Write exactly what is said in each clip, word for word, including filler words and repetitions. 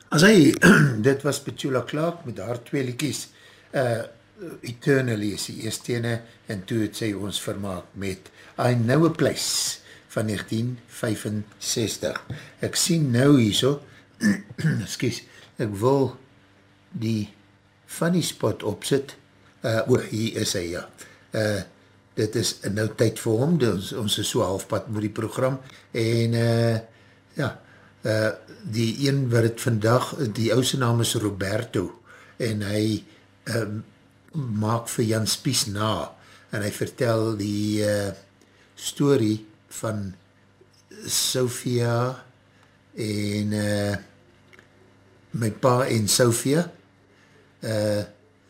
As hy, dit was Petula Clark met haar twee liedjies, uh, Eternally is die eerste ene, en toe het sy ons vermaak met I Know a Place van negentien vyfenzestig. Ek sien nou hierso, excuse, ek wil die funny spot opsit, uh, oh, hier is hy, ja. Uh, dit is nou tyd vir hom, ons, ons is so halfpad met die program, en uh, ja, uh, die een wat het vandag, die ouse naam is Roberto, en hy um, maak vir Jan Spies na, en hy vertel die uh, story van Sophia en uh, my pa en Sophia, uh,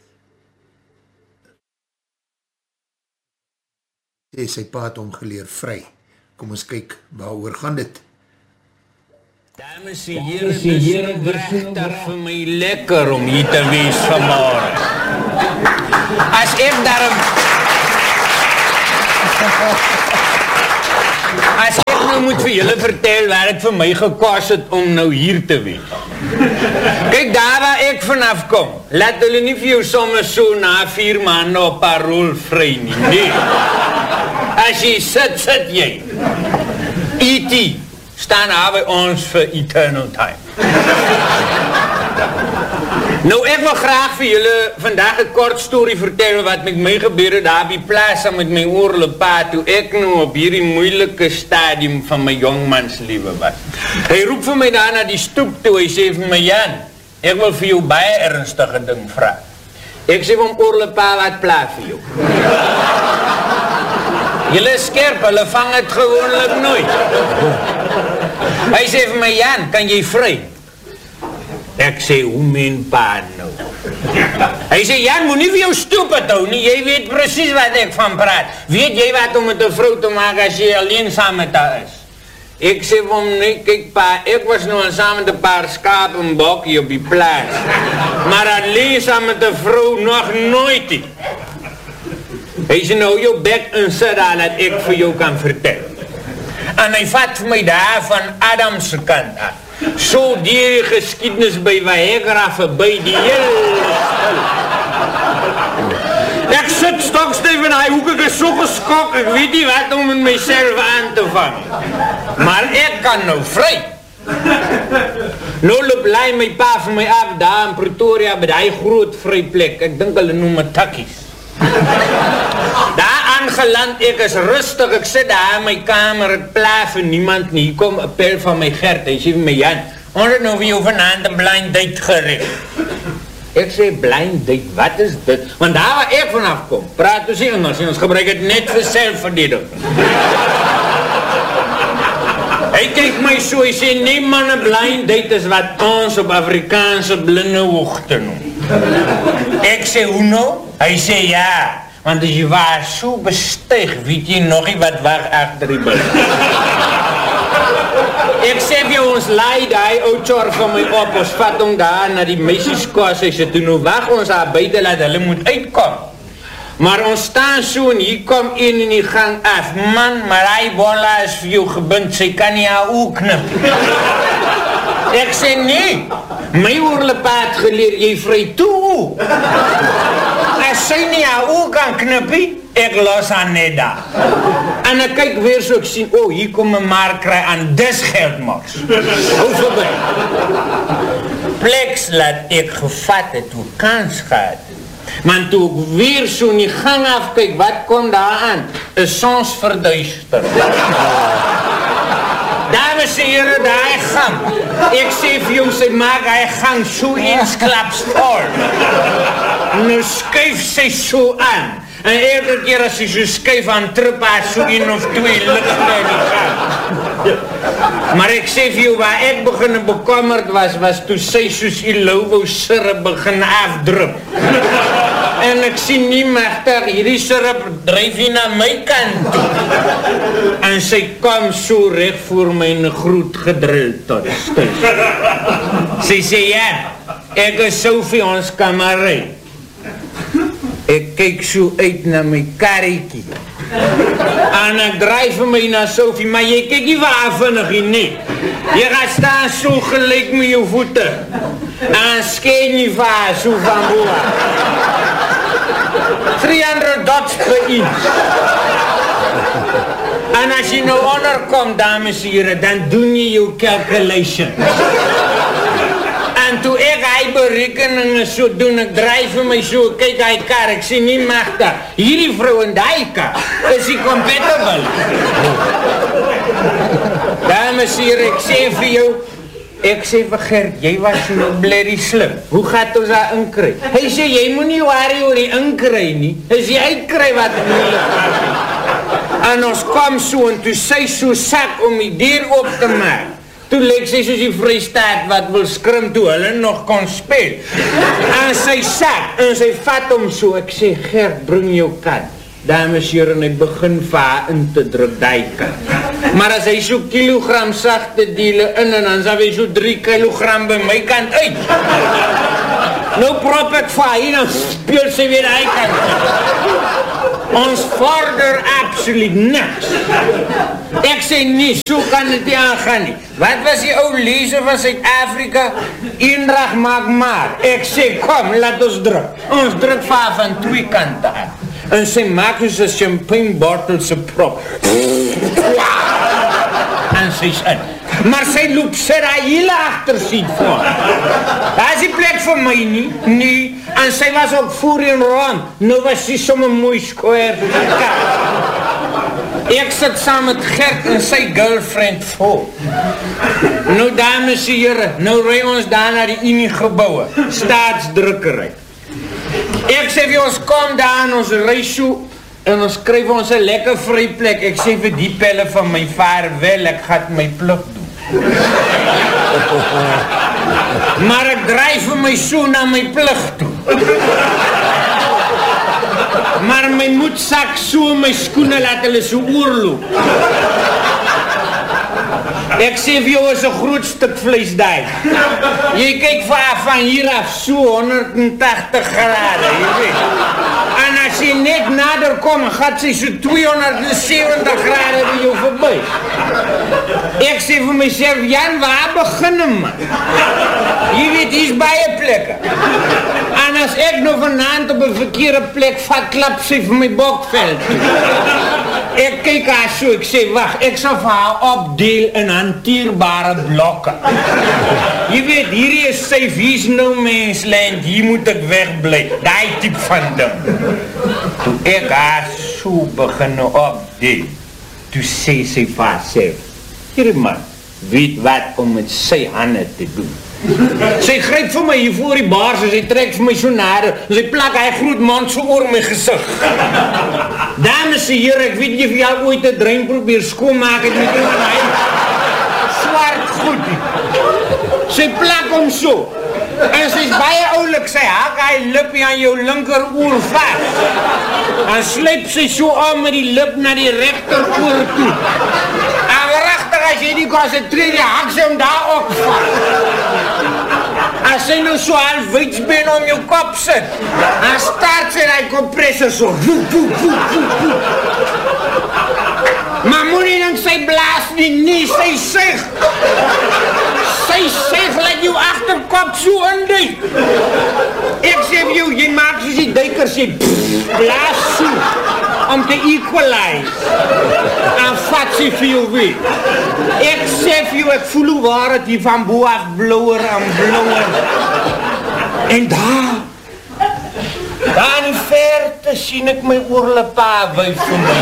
sy pa het omgeleer vry. Kom ons kyk, waaroor gaan dit? Dames en heren, dit is rechtig vir my lekker om hier te wees vanmorgen. As ek daarom... As ek nou moet vir julle vertel waar het vir my gekos het om nou hier te wees. Kijk, daar waar ek vanaf kom, laat hulle nie vir jou soms so na vier maanden op parool vry nie. Nee. As jy sit, sit jy. E T staan daar by ons vir eternal time. Nou, ek wil graag vir julle vandag een kort story vertel wat met my gebeur het daar by plaas met my oorlepa toe ek nou op hierdie moeilike stadium van my jongmanslewe was. Hy roep vir my daar na die stoep toe, hy sê vir my, Jan, ek wil vir jou baie ernstige ding vraag. Ek sê vir hom, oorlepa, wat plaas vir jou? Julle is skerp, hulle vang het gewoonlik nooit. Hy sê vir my, Jan, kan jy vry? Ek sê, hoe meen pa nou? Hy sê, Jan, moet nie vir jou stupid hou nie, jy weet precies wat ek van praat. Weet jy wat om met een vrou te maak as jy alleen saam met haar is? Ek sê vir hom, nee, kyk pa, ek was nou al saam met een paar skaap en bokkie op die plaats. Maar alleen saam met een vrou nog nooit nie. Hy sê nou jou bek en sit daar dat ek vir jou kan vertel. En hy vat vir my daar van Adamse kant af. So die geskiedenis by Viagra verby die hele stil. Ek sit stokstyf in hy hoek, ek is so geskok, ek weet nie wat om met myself aan te vang. Maar ek kan nou vry. Nou loop lei my pa vir my af daar in Pretoria by die groot vryplek, ek dink hulle noem het takkies. Daar aangeland, ek is rustig, ek sit daar in my kamer, ek plaas vir niemand nie, hier kom een pel van my Gert, hy sê vir my, Jan, ons het nou vir jou vanavond een blind date gericht. Ek sê, blind date, wat is dit? Want daar waar ek vanaf kom, praat ons Engels, en ons gebruik het net vir selfverdediging. Hy kyk my so, hy sê, nee man, een blind date is wat ons op Afrikaanse blinde hoogte noem. Ek sê, hoe nou? Hy sê, ja, want as jy waar so bestuig, weet jy nog nie wat waar achter die bil. Ek sê vir ons laai die oudjor van my op, ons vat hom daar na die meisieskoos, hy sê, toe nou wacht ons daar buiten, dat hulle moet uitkom. Maar ons staan so en hier kom een in die gang af, man, maar hy bolla is vir jou gebind, sy kan nie haar oe knip. Ek sê, nee, my oorlepaat geleer, jy vry toe. As sy nie haar oe kan knippie, ek los haar net daar. En ek kyk weer so, ek sien, oh, hier kom my maar kry aan dis geldmars. Hou voorbij. Pleks laat ek gevat het, hoe kans gehad het. Maar toe ek weer so in die gang afkyk, wat kom daar aan? Is soms verduister. Dames en heren, die gang. Ek sê vir jou, sy maak die gang so eensklaps vol. Nou skuif sy so aan. En elke keer as sy so skuif aan, trip haar so een of twee lichte in die gang. Maar ek sê vir jou, waar ek begin bekommerd was, was toe sy soos die logo sirop begin afdrup. En ek sien nie machtig, hierdie sirop dryf hier na my kant toe. En sy kom so recht voor my in groet gedrild tot stil. Sy sê, ja, ek is Sophie, ons kamerij. Ek kyk so uit na my karretjie. En ek draai vir my na Sophie, maar jy kyk nie waar vinnig nie. Jy gaan staan so gelijk met jou voete. En skyn nie vaar so van boa. three hundred dots per inch. En as jy nou onderkom, dames en heren, dan doen jy jou calculation. En toe ek hy berekeninge so doen, ek draai vir my so, kyk hy kar, ek sê nie magtig, hierdie vrou en die kar, is die compatible. Dames en heren, ek sê vir jou, ek sê vir Gert, jy was so bloody slim, hoe gaat ons daar inkry? Hy sê, jy moet nie worry oor die inkry nie, is die uitkry wat ek moeilijk was. En ons kom so, en toe sy so sak om die deur op te maak. Toe leek sy soos die Vrystaat wat wil skrim toe hulle nog kon speel. En sy sak, en sy vat hom so, ek sê, Gert, bring jou kant. Dames hier, en hy begin vaar in te druk, die kant. Maar as hy so kilogram sagte dele in, en dan sal hy so drie kilogram by my kant uit. Nou prop ek vaar hier, dan speel sy weer die kant. Ons vorder absoluut niks. Ek sê nie, so kan het nie aangaan nie. Wat was die ou lezer van Suid-Afrika? Eendrag maak maar. Ek sê, kom, laat ons druk. Ons druk vaar van twee kante aan. En sy maak ons een champagne bottle se prop. En sy is in. Maar sy loop sy daar hele achtersiet voor. Daar is die plek vir my nie, nie. En sy was ook voor en rond. Nou was sy somme mooi square. Ek sit saam met Gert en sy girlfriend voor. Nou dames en heren, nou rui ons daar na die Unie gebouwe. Staatsdrukkerij. Ek sê vir ons kom daar en ons reis so en ons skryf ons een lekker vry plek. Ek sê vir die pelle van my vaarwel, ek gaat my pluk doen. Maar ek draai vir my so na my plug toe. Maar my moedsak so my skoene laat hulle so oorloop. Ek sê vir jou is een groot stuk vlees daai. Jy kyk van, van hier af so honderd tachtig grade, jy weet. En as jy net nader kom, gaat sy so tweehonderd seventig grade by jou voorbij. Ek sê vir myself, Jan, waar begin hem, man? Jy weet, hier is baie plekke. En as ek nou vanavond op een verkeerde plek vat, klap sy vir my bokveld. Ek kyk haar so, ek sê, wacht, ek sal vir haar opdeel in hanteerbare blokke. Jy weet, hierdie is safe, hier is no mens land, hier moet ek wegblij, die type van ding. Toe ek haar so begin opdeel, toe sê sy vir haar sê, hierdie man, weet wat om met sy hande te doen. Sy gryp vir my hier voor die baars en sy trek vir my so nader en sy plak hy groot mond so oor my gezicht. Dames en heren, ek weet nie of jy ooit een drein probeer skoonmaak het met hom en hy swart goed. Sy plak hom so en sy is baie oulik, sy hak hy lippie aan jou linker oor vast en sluip sy so aan met die lip na die rechter oor toe. En rechtig as jy die concentreer, die hak sy om daar opvat. As sy nou so half weidsbeen om jou kop sit, en start sy die compressor so, woe, woe, woe, woe, woe. Maar moet nie dink sy blaas nie, nie, sy seg. Sy seg, laat jou achterkop so indui. Ek sê vir jou, jy maak soos die duikers, jy pff, blaas so, om te equalize. En vat sy vir jou weer. Ek sê vir jou, ek voel hoe waar het hier van boe af blower en blower. En daar, daar in die verte sien ek my oorlepa wuif vir my.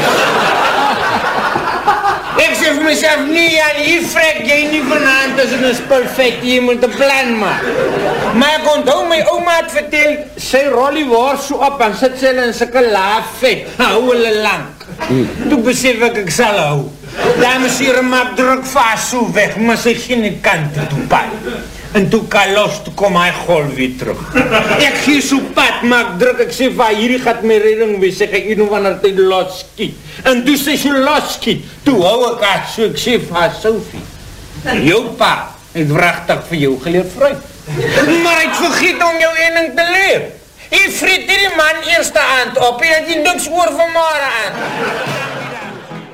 Ek sê vir myself, nie Jan, hier vrek jy nie vanavond is en is perfect, jy moet een plan maak. Maar ek onthou my oma het vertel, sy rol die wors so op en sit sy in syke laaf vet, hou hulle lang. Toe besef ek, ek sal hou. Dames hier maak druk vast so weg, maar sy geen kant toe pad. En toe kan los, toe kom hy golf weer terug. Ek gee so pad, maak druk, ek sê van hierdie gaat my redding wees, ek ek een of ander tyd los skiet. En toe sê so los skiet, toe hou ek haar so, ek sê van Sophie, jou pa het wrachtig vir jou geleerd fruit. Maar hy het vergeet om jou een ding te leer. Hy vreet hierdie man eerste aand op, en het die niks oor vanmorgen aan.